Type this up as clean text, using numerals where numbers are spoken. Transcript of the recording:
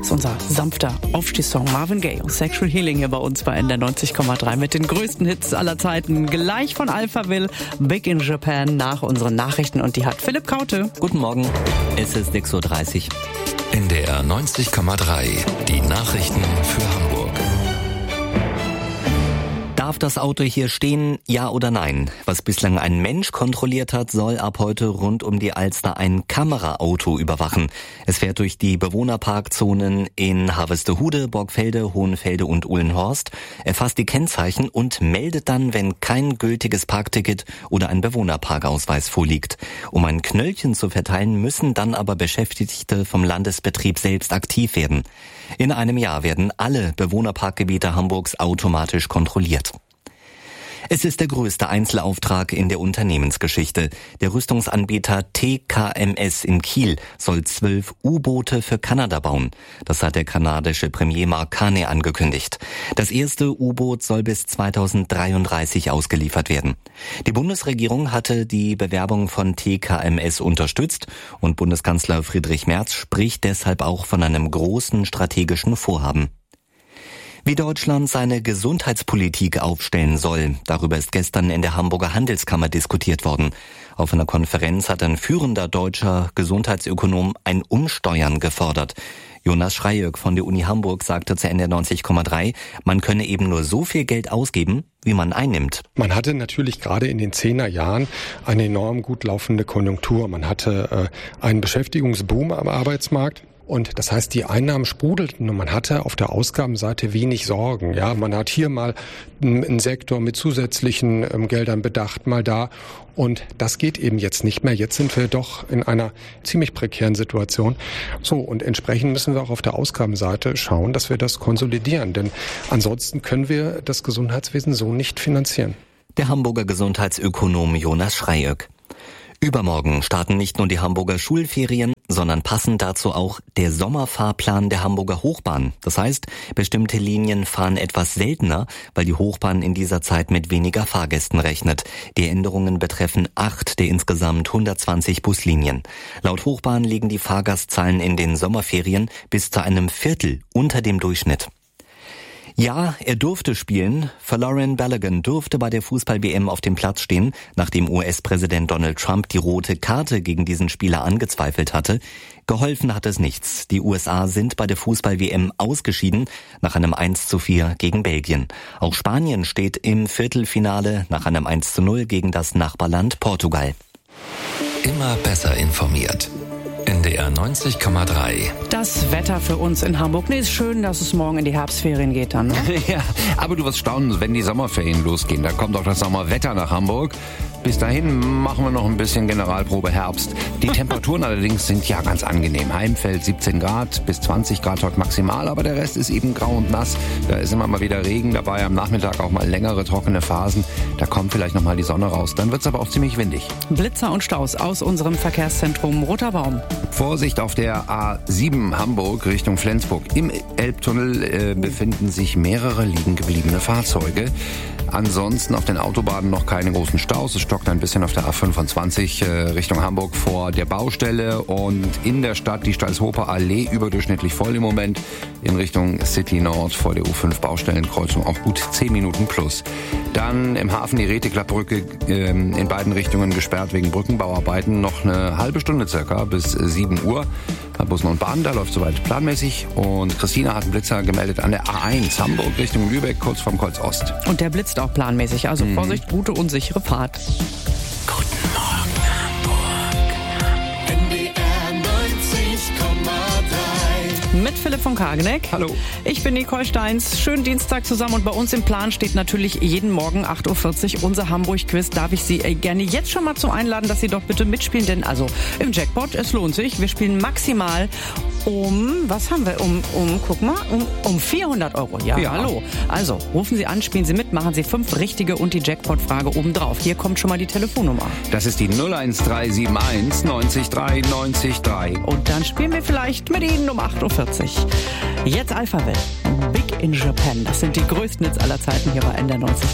Jetzt unser sanfter Aufstehsong Marvin Gaye und Sexual Healing hier bei uns bei NDR 90,3 mit den größten Hits aller Zeiten. Gleich von Alphaville, Big in Japan nach unseren Nachrichten und die hat Philipp Kaute. Guten Morgen, es ist 6.30 Uhr. NDR 90,3, die Nachrichten für Hamburg. Darf das Auto hier stehen, ja oder nein? Was bislang ein Mensch kontrolliert hat, soll ab heute rund um die Alster ein Kameraauto überwachen. Es fährt durch die Bewohnerparkzonen in Harvestehude, Borgfelde, Hohenfelde und Uhlenhorst, erfasst die Kennzeichen und meldet dann, wenn kein gültiges Parkticket oder ein Bewohnerparkausweis vorliegt. Um ein Knöllchen zu verteilen, müssen dann aber Beschäftigte vom Landesbetrieb selbst aktiv werden. In einem Jahr werden alle Bewohnerparkgebiete Hamburgs automatisch kontrolliert. Es ist der größte Einzelauftrag in der Unternehmensgeschichte. Der Rüstungsanbieter TKMS in Kiel soll 12 U-Boote für Kanada bauen. Das hat der kanadische Premier Mark Carney angekündigt. Das erste U-Boot soll bis 2033 ausgeliefert werden. Die Bundesregierung hatte die Bewerbung von TKMS unterstützt und Bundeskanzler Friedrich Merz spricht deshalb auch von einem großen strategischen Vorhaben. Wie Deutschland seine Gesundheitspolitik aufstellen soll, darüber ist gestern in der Hamburger Handelskammer diskutiert worden. Auf einer Konferenz hat ein führender deutscher Gesundheitsökonom ein Umsteuern gefordert. Jonas Schreiöck von der Uni Hamburg sagte zu NDR 90,3, man könne eben nur so viel Geld ausgeben, wie man einnimmt. Man hatte natürlich gerade in den 10er Jahren eine enorm gut laufende Konjunktur. Man hatte einen Beschäftigungsboom am Arbeitsmarkt. Und das heißt, die Einnahmen sprudelten und man hatte auf der Ausgabenseite wenig Sorgen. Ja, man hat hier mal einen Sektor mit zusätzlichen Geldern bedacht, mal da. Und das geht eben jetzt nicht mehr. Jetzt sind wir doch in einer ziemlich prekären Situation. So, und entsprechend müssen wir auch auf der Ausgabenseite schauen, dass wir das konsolidieren. Denn ansonsten können wir das Gesundheitswesen so nicht finanzieren. Der Hamburger Gesundheitsökonom Jonas Schreiöck. Übermorgen starten nicht nur die Hamburger Schulferien, sondern passend dazu auch der Sommerfahrplan der Hamburger Hochbahn. Das heißt, bestimmte Linien fahren etwas seltener, weil die Hochbahn in dieser Zeit mit weniger Fahrgästen rechnet. Die Änderungen betreffen 8 der insgesamt 120 Buslinien. Laut Hochbahn liegen die Fahrgastzahlen in den Sommerferien bis zu einem Viertel unter dem Durchschnitt. Ja, er durfte spielen. Folarin Balogun durfte bei der Fußball-WM auf dem Platz stehen, nachdem US-Präsident Donald Trump die rote Karte gegen diesen Spieler angezweifelt hatte. Geholfen hat es nichts. Die USA sind bei der Fußball-WM ausgeschieden nach einem 1:4 gegen Belgien. Auch Spanien steht im Viertelfinale nach einem 1:0 gegen das Nachbarland Portugal. Immer besser informiert. NDR 90,3. Das Wetter für uns in Hamburg. Nee, ist schön, dass es morgen in die Herbstferien geht dann, ne? Ja, aber du wirst staunen, wenn die Sommerferien losgehen. Da kommt auch das Sommerwetter nach Hamburg. Bis dahin machen wir noch ein bisschen Generalprobe Herbst. Die Temperaturen allerdings sind ja ganz angenehm. Heimfeld 17 Grad bis 20 Grad heute maximal, aber der Rest ist eben grau und nass. Da ist immer mal wieder Regen dabei, am Nachmittag auch mal längere trockene Phasen. Da kommt vielleicht noch mal die Sonne raus. Dann wird es aber auch ziemlich windig. Blitzer und Staus aus unserem Verkehrszentrum Roter Baum. Vorsicht auf der A7 Hamburg Richtung Flensburg. Im Elbtunnel befinden sich mehrere liegen gebliebene Fahrzeuge. Ansonsten auf den Autobahnen noch keine großen Staus. Es stockt ein bisschen auf der A25 Richtung Hamburg vor der Baustelle und in der Stadt die Stalshofer Allee überdurchschnittlich voll im Moment. In Richtung City Nord vor der U5 Baustellenkreuzung auch gut 10 Minuten plus. Dann im Hafen die Reteklappbrücke in beiden Richtungen gesperrt wegen Brückenbauarbeiten. Noch eine halbe Stunde circa bis 7 Uhr. Bei Bussen und Bahnen, da läuft soweit planmäßig. Und Christina hat einen Blitzer gemeldet an der A1 Hamburg Richtung Lübeck, kurz vorm Kreuz Ost. Und der blitzt auch planmäßig, also Vorsicht, gute und sichere Fahrt. Guten Morgen, Hamburg. NDR 90,3. Mit Philipp von Kageneck. Hallo. Ich bin Nicole Steins. Schönen Dienstag zusammen und bei uns im Plan steht natürlich jeden Morgen 8.40 Uhr unser Hamburg-Quiz. Darf ich Sie gerne jetzt schon mal zu einladen, dass Sie doch bitte mitspielen, denn also im Jackpot, es lohnt sich. Wir spielen maximal was haben wir? Guck mal, um 400 Euro. Ja, hallo. Also, rufen Sie an, spielen Sie mit, machen Sie 5 richtige und die Jackpot-Frage obendrauf. Hier kommt schon mal die Telefonnummer. Das ist die 01371 90 3 90 3. Und dann spielen wir vielleicht mit Ihnen um 8.40 Uhr. Jetzt Alphaville. Big in Japan. Das sind die größten Hits aller Zeiten hier bei NDR 90.